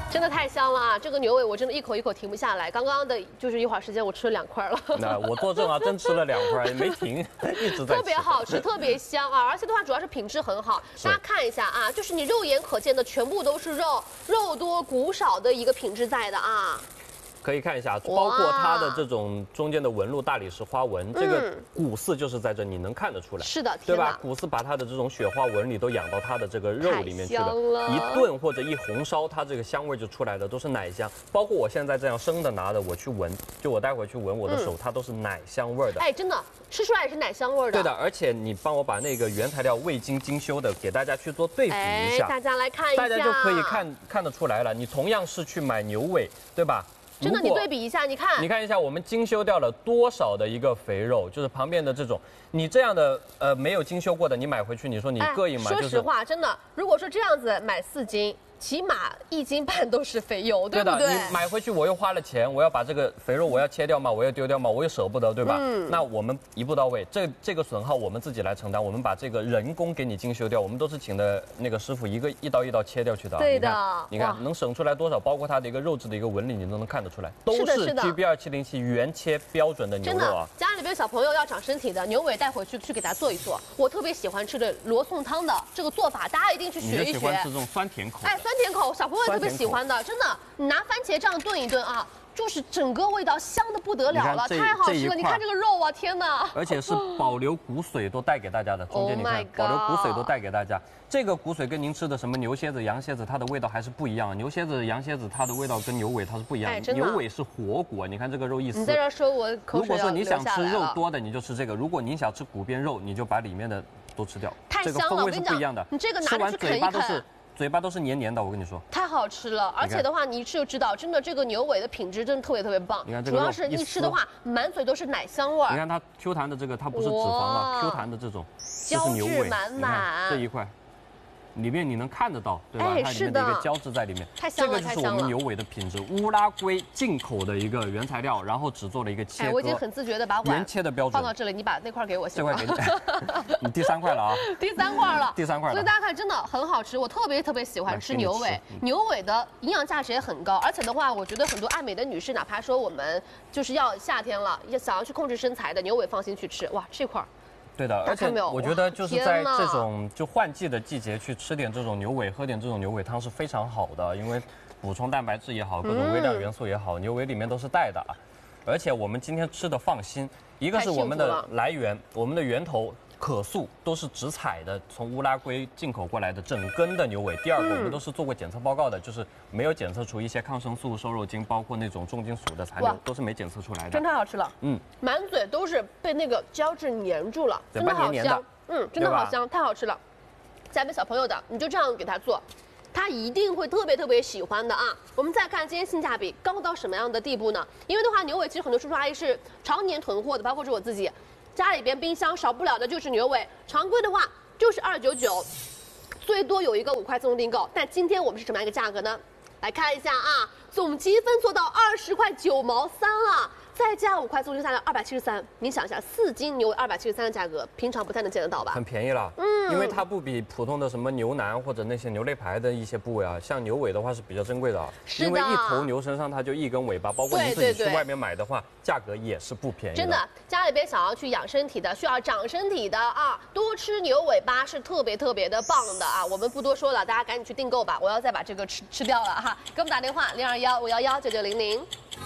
真的太香了啊！这个牛尾我真的一口一口停不下来。刚刚的就是一会儿时间，我吃了2块了。 那我作证啊，真吃了2块，也没停，一直在吃。 特别好吃，特别香啊！而且的话，主要是品质很好。大家看一下啊，就是你肉眼可见的全部都是肉，肉多骨少的一个品质在的啊。 可以看一下，包括它的这种中间的纹路，大理石花纹，这个骨丝就是在这，你能看得出来。 是的， 对吧？骨丝把它的这种雪花纹理都养到它的这个肉里面去了，一炖或者一红烧，它这个香味就出来了，都是奶香。包括我现在这样生的拿的，我去闻，就我待会儿去闻我的手，它都是奶香味的。 哎，真的吃出来也是奶香味的。 对的，而且你帮我把那个原材料未经精修的给大家去做对比一下， 大家来看一下， 大家就可以看得出来了。你同样是去买牛尾，对吧？ 真的，你对比一下，你看一下， 我们精修掉了多少的一个肥肉，就是旁边的这种，你这样的没有精修过的，你买回去，你说你膈应吗？ 说实话，真的，如果说这样子买4斤。起码1斤半都是肥油，对不对？ 你买回去我又花了钱，我要把这个肥肉我要切掉嘛，我要丢掉嘛，我又舍不得，对吧？那我们一步到位，这个损耗我们自己来承担，我们把这个人工给你精修掉，我们都是请的那个师傅一刀一刀切掉去的。 对的， 你看能省出来多少？包括它的一个肉质的一个纹理，你都能看得出来，都是 GB2707原切标准的牛肉啊。 家里边小朋友要长身体的牛尾带回去给他做一做。我特别喜欢吃的罗宋汤的这个做法，大家一定去学一学。 你喜欢吃这种酸甜口？ 哎，酸甜口，小朋友特别喜欢的，真的，你拿番茄这样炖一炖啊，就是整个味道香的不得了了，太好吃了！你看这个肉啊，天哪！ 而且是保留骨髓都带给大家的，中间你看，保留骨髓都带给大家。这个骨髓跟您吃的什么牛蝎子、羊蝎子，它的味道还是不一样。牛蝎子、羊蝎子，它的味道跟牛尾它是不一样的。牛尾是活骨，你看这个肉一撕。 你在这说我口水要流下来了。 如果说你想吃肉多的，你就吃这个；如果你想吃骨边肉，你就把里面的都吃掉。 太香了， 这个风味是不一样的。 你这个拿着去啃一啃。 嘴巴都是黏黏的，我跟你说， 太好吃了，而且的话，你一吃就知道，真的这个牛尾的品质真的特别特别棒。 你看这个肉， 主要是一吃的话，满嘴都是奶香味儿。 你看它 Q 弹的这个，它不是脂肪了，Q 弹的这种，这是牛尾， 满满这一块。里面你能看得到，对吧？它里面的一个胶质在里面， 太香了， 这个就是我们牛尾的品质。乌拉圭进口的一个原材料，然后只做了一个切割。 我已经很自觉的把碗原切的标准放到这里，你把那块给我行吗？ 这块给你，你第3块了啊！ 第3块了， 第3块了。 所以大家看，真的很好吃，我特别特别喜欢吃牛尾。牛尾的营养价值也很高，而且的话，我觉得很多爱美的女士，哪怕说我们就是要夏天了，想要去控制身材的，牛尾放心去吃。哇，这块。 对的，而且我觉得就是在这种就换季的季节去吃点这种牛尾，喝点这种牛尾汤是非常好的，因为补充蛋白质也好，各种微量元素也好，牛尾里面都是带的啊。而且我们今天吃的放心，一个是我们的来源，我们的源头可塑都是直采的，从乌拉圭进口过来的整根的牛尾。第二个，我们都是做过检测报告的，就是没有检测出一些抗生素、瘦肉精，包括那种重金属的残留，都是没检测出来的。 真太好吃了，满嘴都是被那个胶质粘住了，真的好香，真的好香，太好吃了。家里面小朋友的，你就这样给他做，他一定会特别特别喜欢的啊。我们再看今天性价比高到什么样的地步呢？因为的话，牛尾其实很多叔叔阿姨是常年囤货的，包括是我自己。家里边冰箱少不了的就是牛尾，常规的话就是299，最多有一个5块自动订购。但今天我们是什么样一个价格呢？来看一下啊，总积分做到20块9毛3了，再加5块自动订购下来273。你想一下，4斤牛尾273的价格，平常不太能见得到吧？ 很便宜了，因为它不比普通的什么牛腩或者那些牛肋排的一些部位啊，像牛尾的话是比较珍贵的啊，因为一头牛身上它就1根尾巴，包括你自己去外面买的话，价格也是不便宜的。 真的，家里边想要去养身体的，需要长身体的啊，多吃牛尾巴是特别特别的棒的啊！我们不多说了，大家赶紧去订购吧，我要再把这个吃掉了哈。给我们打电话0215119900。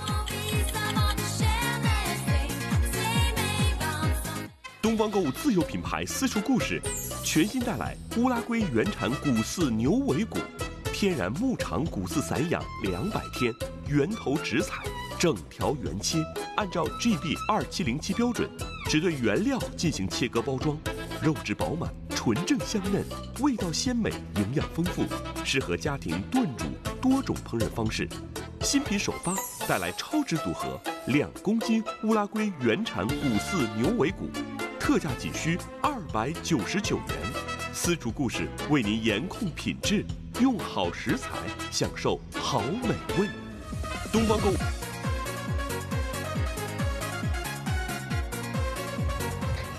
东方购物自有品牌私厨故事，全新带来乌拉圭原产骨饲牛尾骨，天然牧场骨饲散养200天，源头直采，整条原切，按照 GB2707标准，只对原料进行切割包装，肉质饱满，纯正香嫩，味道鲜美，营养丰富，适合家庭炖煮多种烹饪方式。新品首发，带来超值组合2公斤乌拉圭原产骨饲牛尾骨。特价仅需299元，私厨故事为您严控品质，用好食材享受好美味。东方购物。 太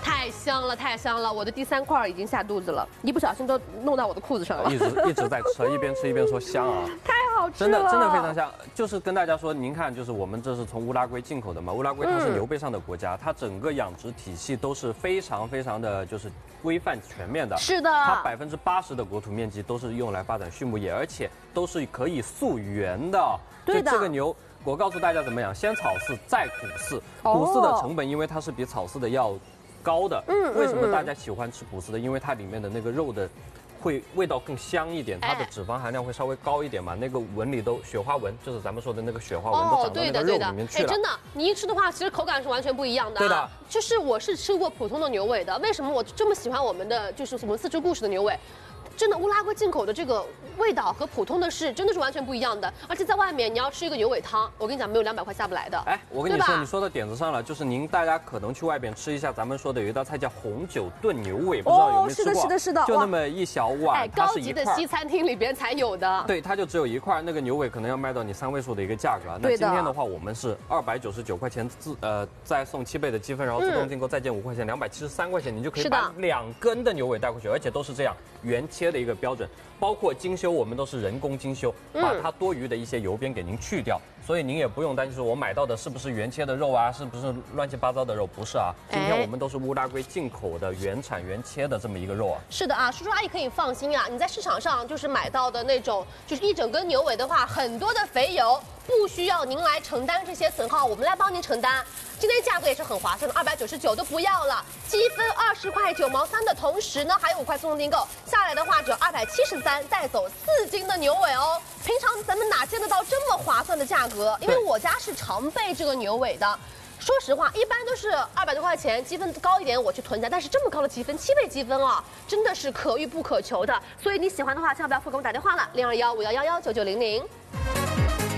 香了，太香了！我的第3块已经下肚子了，一不小心都弄到我的裤子上了。 一直在吃，一边吃一边说香啊， 太好吃了， 真的非常香。就是跟大家说，您看，就是我们这是从乌拉圭进口的嘛，乌拉圭它是牛背上的国家，它整个养殖体系都是非常的就是规范全面的。 是的， 它80%的国土面积都是用来发展畜牧业，而且都是可以溯源的。 对的， 这个牛。我告诉大家怎么养，先草饲再谷饲。谷饲的成本，因为它是比草饲的要高的。为什么大家喜欢吃谷饲的？因为它里面的那个肉的会味道更香一点，它的脂肪含量会稍微高一点嘛。那个纹理都雪花纹，就是咱们说的那个雪花纹都长到那个肉里面去了。 真的，你一吃的话，其实口感是完全不一样的。 对的， 就是我是吃过普通的牛尾的，为什么我这么喜欢我们的就是我们四只故事的牛尾？真的，乌拉圭进口的这个味道和普通的真的是完全不一样的。而且在外面你要吃一个牛尾汤，我跟你讲，没有200块下不来的。 哎，我跟你说，你说到点子上了，就是大家可能去外边吃一下，咱们说的有一道菜叫红酒炖牛尾，不知道有没有吃过？ 是的， 就那么一小碗， 高级的西餐厅里边才有的。 对，它就只有1块，那个牛尾可能要卖到你3位数的一个价格。那今天的话，我们是299块钱再送7倍的积分，然后自动订购再减5块钱，273块钱，你就可以把2根的牛尾带回去，而且都是这样原切的一个标准。包括精修，我们都是人工精修，把它多余的一些油边给您去掉，所以您也不用担心说我买到的是不是原切的肉啊，是不是乱七八糟的肉？不是啊，今天我们都是乌拉圭进口的原产原切的这么一个肉啊。 是的啊，叔叔阿姨可以放心啊，你在市场上就是买到的那种，就是一整根牛尾的话，很多的肥油不需要您来承担这些损耗，我们来帮您承担。今天价格也是很划算的，299都不要了，积分20块9毛3的同时呢，还有5块自动订购，下来的话只有273，带走4斤的牛尾哦。平常咱们哪见得到这么划算的价格？因为我家是常备这个牛尾的。说实话，一般都是200多块钱，积分高一点我去囤下，但是这么高的积分，7倍积分啊，真的是可遇不可求的。所以你喜欢的话，千万不要错过我们打电话了，0215119900。